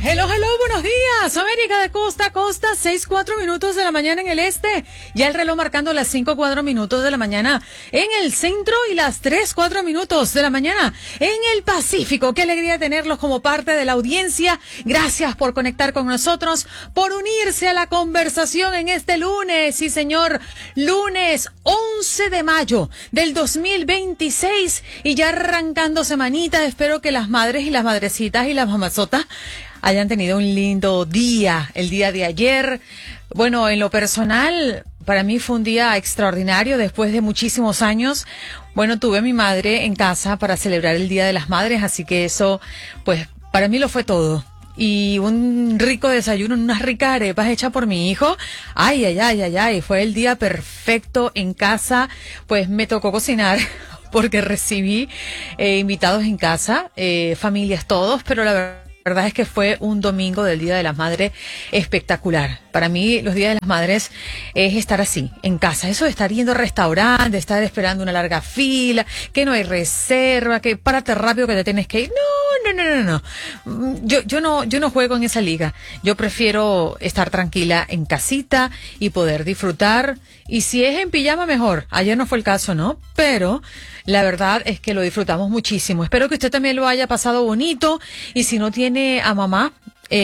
Hello, buenos días. América de costa a costa, 6:04 de la mañana en el este. Ya el reloj marcando las 5:04 de la mañana en el centro y las 3:04 de la mañana en el Pacífico. Qué alegría tenerlos como parte de la audiencia. Gracias por conectar con nosotros, por unirse a la conversación en este lunes. Sí, señor, lunes 11 de mayo del 2026 y ya arrancando semanita. Espero que las madres y las madrecitas y las mamazotas hayan tenido un lindo día, el día de ayer. Bueno, en lo personal, para mí fue un día extraordinario después de muchísimos años. Bueno, tuve a mi madre en casa para celebrar el Día de las Madres, así que eso, pues, para mí lo fue todo. Y un rico desayuno, unas ricas arepas hechas por mi hijo. Ay, fue el día perfecto en casa. Pues me tocó cocinar porque recibí invitados en casa, familias todos, pero la verdad es que fue un domingo del Día de las Madres espectacular. Para mí, los Días de las Madres es estar así, en casa. Eso de estar yendo a restaurantes, estar esperando una larga fila, que no hay reserva, que párate rápido que te tienes que ir. No. Yo no juego en esa liga. Yo prefiero estar tranquila en casita y poder disfrutar. Y si es en pijama, mejor. Ayer no fue el caso, ¿no? Pero la verdad es que lo disfrutamos muchísimo. Espero que usted también lo haya pasado bonito. Y si no tiene a mamá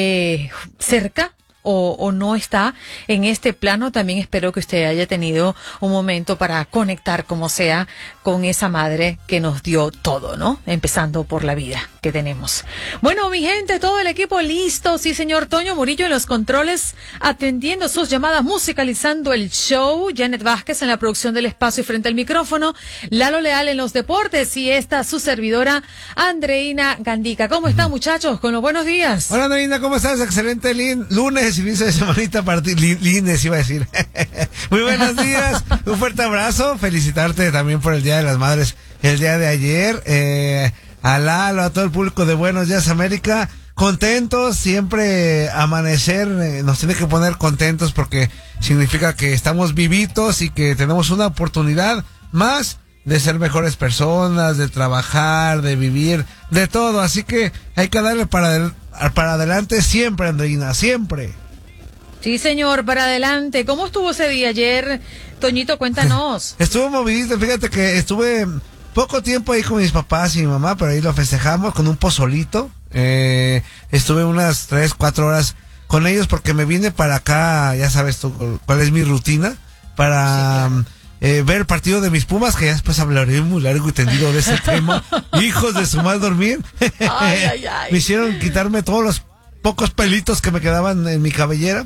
cerca o no está en este plano, también espero que usted haya tenido un momento para conectar como sea con esa madre que nos dio todo, ¿no? Empezando por la vida que tenemos. Bueno, mi gente, todo el equipo listo. Sí, señor. Toño Murillo en los controles, atendiendo sus llamadas, musicalizando el show. Janet Vázquez en la producción del espacio y frente al micrófono. Lalo Leal en los deportes y esta su servidora, Andreina Gandica. ¿Cómo están, muchachos? Con los buenos días. Hola, Andreina, ¿cómo estás? Excelente lunes, inicio de semanita para ti. Lunes iba a decir. Muy buenos días. Un fuerte abrazo. Felicitarte también por el Día de las Madres el día de ayer. A Lalo, a todo el público de Buenos Días América, contentos, siempre amanecer nos tiene que poner contentos porque significa que estamos vivitos y que tenemos una oportunidad más de ser mejores personas, de trabajar, de vivir, de todo, así que hay que darle para adelante siempre, Andreina, siempre. Sí, señor, para adelante. ¿Cómo estuvo ese día ayer? Toñito, cuéntanos. Estuvo movidito, fíjate que estuve poco tiempo ahí con mis papás y mi mamá, pero ahí lo festejamos con un pozolito. Estuve unas 3-4 horas con ellos porque me vine para acá, ya sabes tú cuál es mi rutina, para ver el partido de mis Pumas, que ya después hablaré muy largo y tendido de ese tema. Hijos de su mal dormir. Ay. Me hicieron quitarme todos los pocos pelitos que me quedaban en mi cabellera.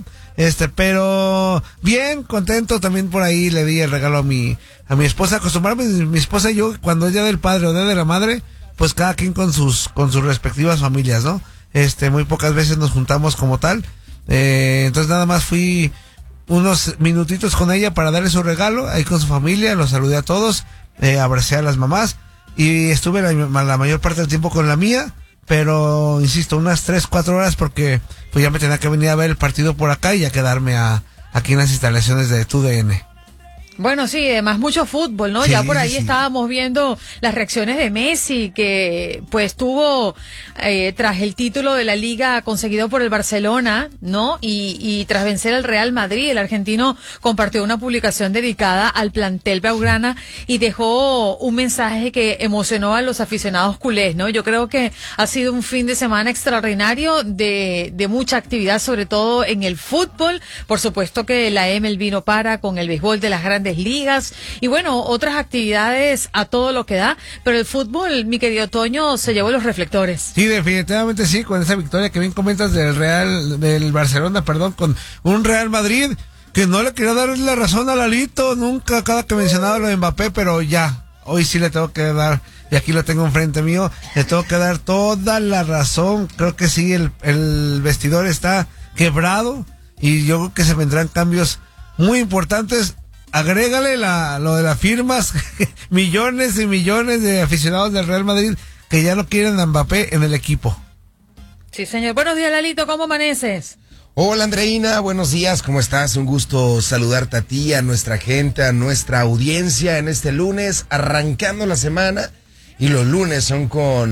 Pero bien, contento. También por ahí le di el regalo a mi esposa. Acostumbrarme, mi esposa y yo, cuando es Día del Padre o Día de la Madre, pues cada quien con sus respectivas familias, ¿no? Muy pocas veces nos juntamos como tal. Entonces nada más fui unos minutitos con ella para darle su regalo, ahí con su familia, los saludé a todos, abracé a las mamás y estuve la mayor parte del tiempo con la mía. Pero, insisto, unas 3-4 horas porque pues ya me tenía que venir a ver el partido por acá y ya quedarme aquí en las instalaciones de TUDN. Bueno, sí, además mucho fútbol, ¿no? Sí, ya por ahí sí. Estábamos viendo las reacciones de Messi, que pues tuvo tras el título de la Liga conseguido por el Barcelona, ¿no? Y tras vencer al Real Madrid, el argentino compartió una publicación dedicada al plantel blaugrana y dejó un mensaje que emocionó a los aficionados culés, ¿no? Yo creo que ha sido un fin de semana extraordinario de mucha actividad, sobre todo en el fútbol. Por supuesto que la MLB no para con el béisbol de las grandes ligas y bueno, otras actividades a todo lo que da, pero el fútbol, mi querido Toño, se llevó los reflectores. Sí, definitivamente sí, con esa victoria que bien comentas del Barcelona, con un Real Madrid que no le quería dar la razón a Lalito nunca, cada que mencionaba lo de Mbappé, pero ya, hoy sí le tengo que dar, y aquí lo tengo enfrente mío, le tengo que dar toda la razón. Creo que sí, el vestidor está quebrado y yo creo que se vendrán cambios muy importantes. Agrégale lo de las firmas, millones y millones de aficionados del Real Madrid que ya no quieren a Mbappé en el equipo. Sí, señor. Buenos días, Lalito, ¿cómo amaneces? Hola, Andreina, buenos días, ¿cómo estás? Un gusto saludarte a ti, a nuestra gente, a nuestra audiencia en este lunes, arrancando la semana, y los lunes son con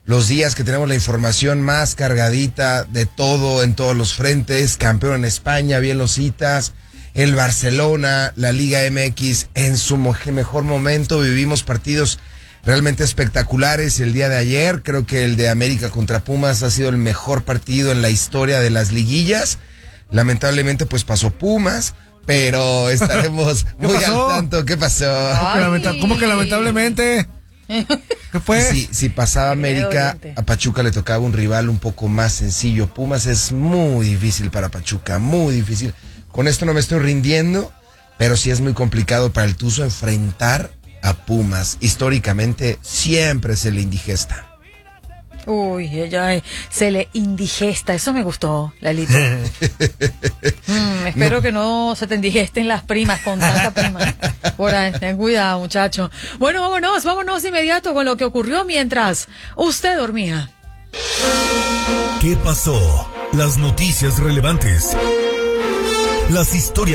los días que tenemos la información más cargadita de todo, en todos los frentes, campeón en España, bien los citas, el Barcelona, la Liga MX en su mejor momento, vivimos partidos realmente espectaculares el día de ayer. Creo que el de América contra Pumas ha sido el mejor partido en la historia de las liguillas. Lamentablemente pues pasó Pumas, pero estaremos muy al tanto. ¿Qué pasó? ¿Cómo que lamentablemente? ¿Qué fue? Si pasaba América, a Pachuca le tocaba un rival un poco más sencillo. Pumas es muy difícil para Pachuca, muy difícil. Con esto no me estoy rindiendo, pero sí es muy complicado para el Tuzo enfrentar a Pumas. Históricamente siempre se le indigesta. Uy, ella se le indigesta. Eso me gustó, Lalito. Espero que no se te indigesten las primas con tanta prima. Por ahí, ten cuidado, muchacho. Bueno, vámonos de inmediato con lo que ocurrió mientras usted dormía. ¿Qué pasó? Las noticias relevantes. Las historias